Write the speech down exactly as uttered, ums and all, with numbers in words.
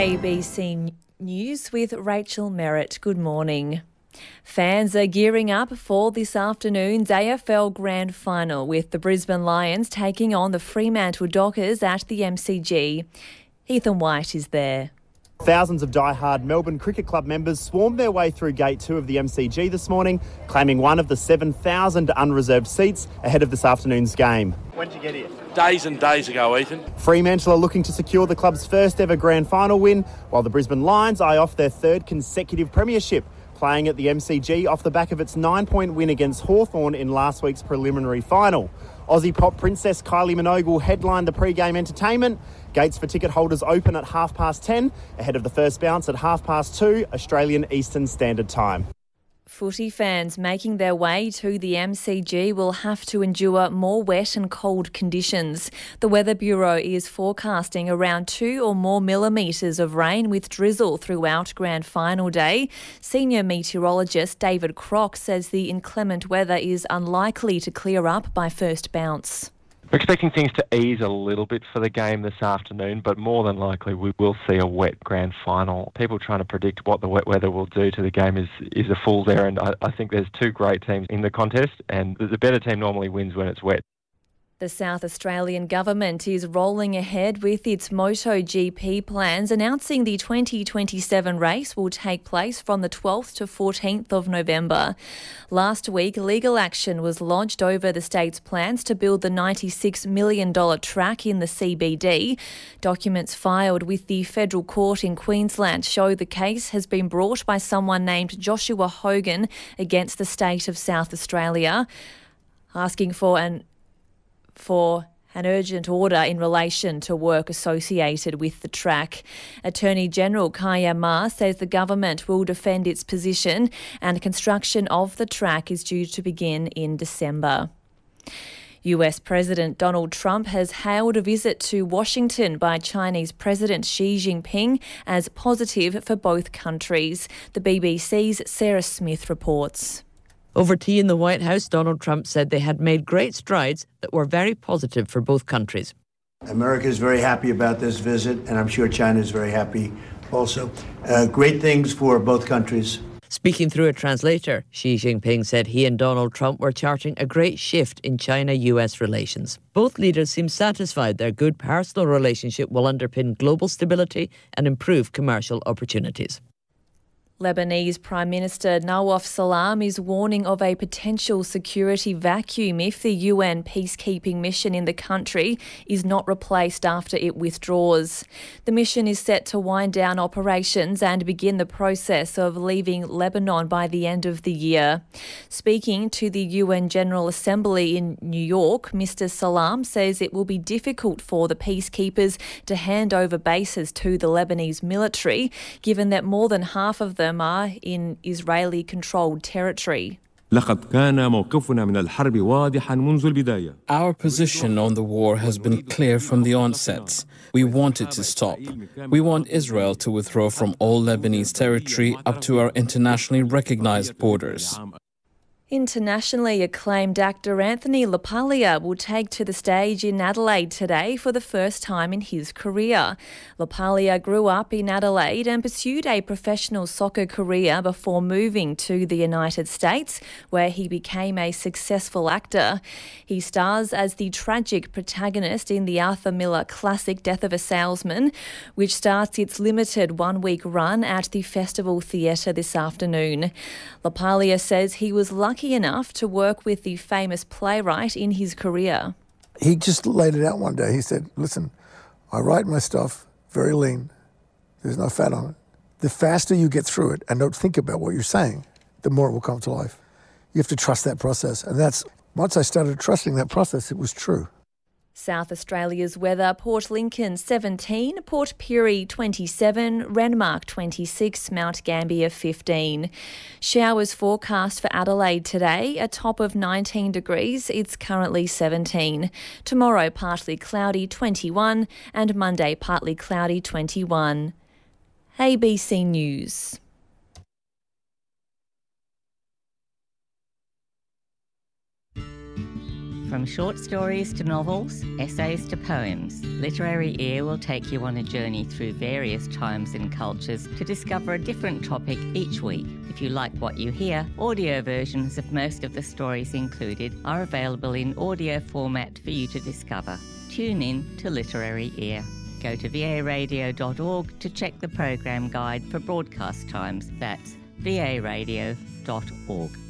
A B C News with Rachel Merritt. Good morning. Fans are gearing up for this afternoon's A F L Grand Final, with the Brisbane Lions taking on the Fremantle Dockers at the M C G. Ethan White is there. Thousands of die-hard Melbourne Cricket Club members swarmed their way through Gate two of the M C G this morning, claiming one of the seven thousand unreserved seats ahead of this afternoon's game. When did you get here? Days and days ago, Ethan. Fremantle are looking to secure the club's first ever Grand Final win, while the Brisbane Lions eye off their third consecutive premiership, playing at the M C G off the back of its nine-point win against Hawthorn in last week's preliminary final. Aussie pop princess Kylie Minogue will headline the pre-game entertainment. Gates for ticket holders open at half past ten, ahead of the first bounce at half past two, Australian Eastern Standard Time. Footy fans making their way to the M C G will have to endure more wet and cold conditions. The Weather Bureau is forecasting around two or more millimetres of rain with drizzle throughout Grand Final day. Senior meteorologist David Crock says the inclement weather is unlikely to clear up by first bounce. We're expecting things to ease a little bit for the game this afternoon, but more than likely we will see a wet grand final. People trying to predict what the wet weather will do to the game is, is a fool's errand. I, I think there's two great teams in the contest, and the better team normally wins when it's wet. The South Australian government is rolling ahead with its MotoGP plans, announcing the twenty twenty-seven race will take place from the twelfth to fourteenth of November. Last week, legal action was launched over the state's plans to build the ninety-six million dollars track in the C B D. Documents filed with the federal court in Queensland show the case has been brought by someone named Joshua Hogan against the state of South Australia, asking for an for an urgent order in relation to work associated with the track. Attorney General Kaya Ma says the government will defend its position, and construction of the track is due to begin in December. U S President Donald Trump has hailed a visit to Washington by Chinese President Xi Jinping as positive for both countries. The B B C's Sarah Smith reports. Over tea in the White House, Donald Trump said they had made great strides that were very positive for both countries. America is very happy about this visit, and I'm sure China is very happy also. Uh, great things for both countries. Speaking through a translator, Xi Jinping said he and Donald Trump were charting a great shift in China-U S relations. Both leaders seem satisfied their good personal relationship will underpin global stability and improve commercial opportunities. Lebanese Prime Minister Nawaf Salam is warning of a potential security vacuum if the U N peacekeeping mission in the country is not replaced after it withdraws. The mission is set to wind down operations and begin the process of leaving Lebanon by the end of the year. Speaking to the U N General Assembly in New York, Mister Salam says it will be difficult for the peacekeepers to hand over bases to the Lebanese military, given that more than half of them are in Israeli-controlled territory. Our position on the war has been clear from the onset. We want it to stop. We want Israel to withdraw from all Lebanese territory up to our internationally recognized borders. Internationally acclaimed actor Anthony LaPaglia will take to the stage in Adelaide today for the first time in his career. LaPaglia grew up in Adelaide and pursued a professional soccer career before moving to the United States, where he became a successful actor. He stars as the tragic protagonist in the Arthur Miller classic Death of a Salesman, which starts its limited one-week run at the Festival Theatre this afternoon. LaPaglia says he was lucky enough to work with the famous playwright in his career. He just laid it out one day. He said, listen, I write my stuff very lean. There's no fat on it. The faster you get through it and don't think about what you're saying, the more it will come to life. You have to trust that process. And that's, once I started trusting that process, it was true. South Australia's weather: Port Lincoln seventeen, Port Pirie twenty-seven, Renmark twenty-six, Mount Gambier fifteen. Showers forecast for Adelaide today, a top of nineteen degrees. It's currently seventeen. Tomorrow partly cloudy twenty-one, and Monday partly cloudy twenty-one. A B C News. From short stories to novels, essays to poems, Literary Ear will take you on a journey through various times and cultures to discover a different topic each week. If you like what you hear, audio versions of most of the stories included are available in audio format for you to discover. Tune in to Literary Ear. Go to v a radio dot org to check the program guide for broadcast times. That's v a radio dot org.